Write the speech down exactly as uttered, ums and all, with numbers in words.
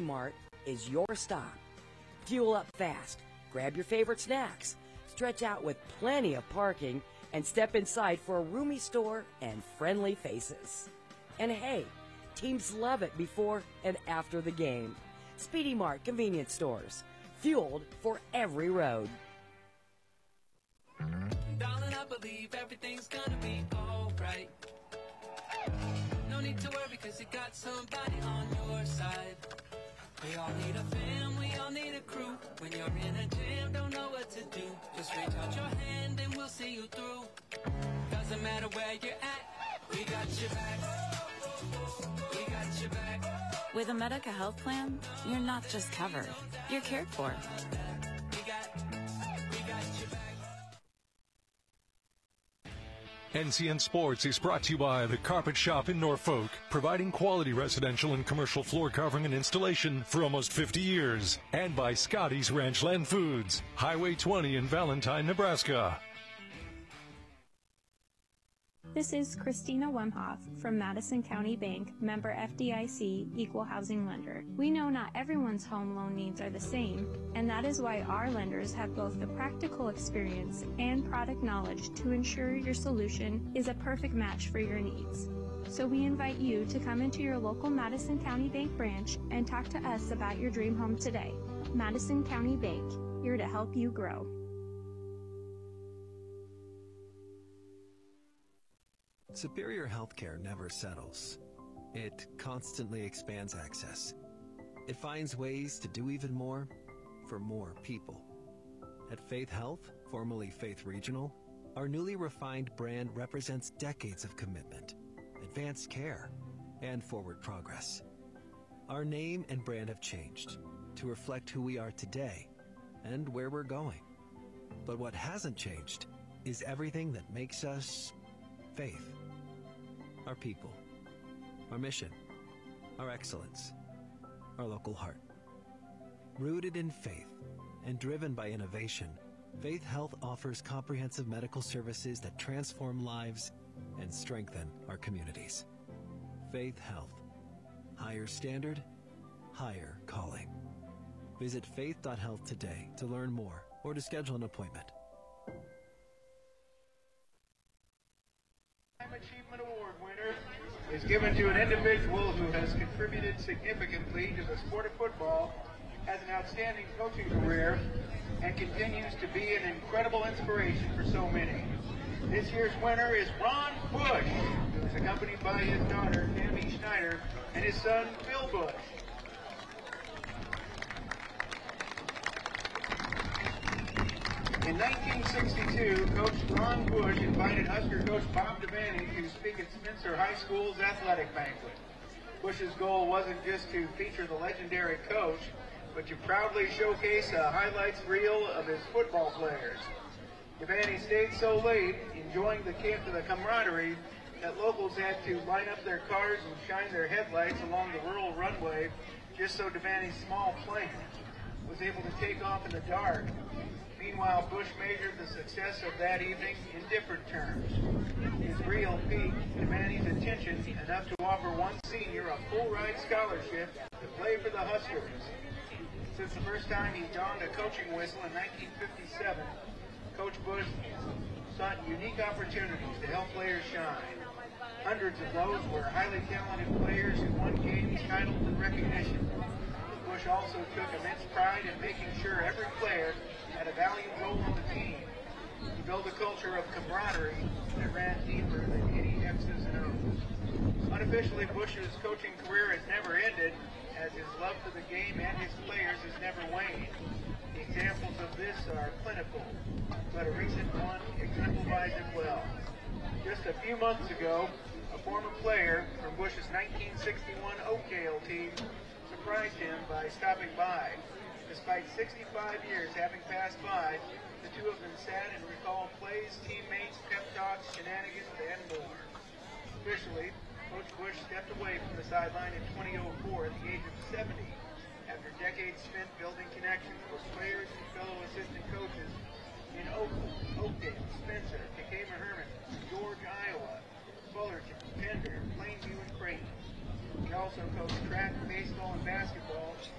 Mart is your stop. Fuel up fast, grab your favorite snacks, stretch out with plenty of parking, and step inside for a roomy store and friendly faces. And hey, teams love it before and after the game. Speedy Mart convenience stores, fueled for every road. Darling, I believe everything's gonna be alright. No need to worry, cause you got somebody on your side. We all need a fam, we all need a crew. When you're in a jam, don't know what to do, just reach out your hand and we'll see you through. Doesn't matter where you're at, we got your back. We got your back. With a Medica health plan, you're not just covered, you're cared for. We got, we got your back. N C N Sports is brought to you by The Carpet Shop in Norfolk, providing quality residential and commercial floor covering and installation for almost fifty years. And by Scotty's Ranchland Foods, Highway twenty in Valentine, Nebraska. This is Christina Wemhoff from Madison County Bank, member F D I C, Equal Housing Lender. We know not everyone's home loan needs are the same, and that is why our lenders have both the practical experience and product knowledge to ensure your solution is a perfect match for your needs. So we invite you to come into your local Madison County Bank branch and talk to us about your dream home today. Madison County Bank, here to help you grow. Superior Healthcare never settles. It constantly expands access. It finds ways to do even more for more people. At Faith Health, formerly Faith Regional, our newly refined brand represents decades of commitment, advanced care, and forward progress. Our name and brand have changed to reflect who we are today and where we're going. But what hasn't changed is everything that makes us Faith. Our people, our mission, our excellence, our local heart. Rooted in faith and driven by innovation, Faith Health offers comprehensive medical services that transform lives and strengthen our communities. Faith Health. Higher standard, higher calling. Visit faith dot health today to learn more or to schedule an appointment. Achievement Award winner is given to an individual who has contributed significantly to the sport of football, has an outstanding coaching career, and continues to be an incredible inspiration for so many. This year's winner is Ron Bush, who is accompanied by his daughter, Tammy Schneider, and his son, Phil Bush. In nineteen sixty-two, Coach Ron Bush invited Husker coach Bob Devaney to speak at Spencer High School's athletic banquet. Bush's goal wasn't just to feature the legendary coach, but to proudly showcase a highlights reel of his football players. Devaney stayed so late, enjoying the camp the camaraderie, that locals had to line up their cars and shine their headlights along the rural runway just so Devaney's small plane was able to take off in the dark. Meanwhile, Bush measured the success of that evening in different terms. His reel piqued Devaney's attention enough to offer one senior a full-ride scholarship to play for the Huskers. Since the first time he donned a coaching whistle in nineteen fifty-seven, Coach Bush sought unique opportunities to help players shine. Hundreds of those were highly talented players who won games, titles, and recognition. Bush also took immense pride in making sure every player had a valued role on the team. He built a culture of camaraderie that ran deeper than any X's and O's. Unofficially, Bush's coaching career has never ended, as his love for the game and his players has never waned. The examples of this are plentiful, but a recent one exemplifies it well. Just a few months ago, a former player from Bush's nineteen sixty-one Oak Dale team surprised him by stopping by. Despite sixty-five years having passed by, the two of them sat and recalled plays, teammates, pep talks, shenanigans, and more. Officially, Coach Bush stepped away from the sideline in twenty oh four at the age of seventy, after decades spent building connections with players and fellow assistant coaches in Oakland, Oakdale, Spencer, Kekema-Herman, George, Iowa, Fullerton, Pender, Plainview, and Creighton. He also coached track, baseball, and basketball